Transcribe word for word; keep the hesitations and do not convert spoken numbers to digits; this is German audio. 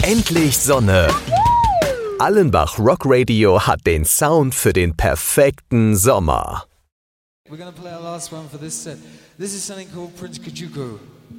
Endlich Sonne. Allenbach Rock Radio hat den Sound für den perfekten Sommer. We're going to play our last one for this set. This is something called Prince Kajuko.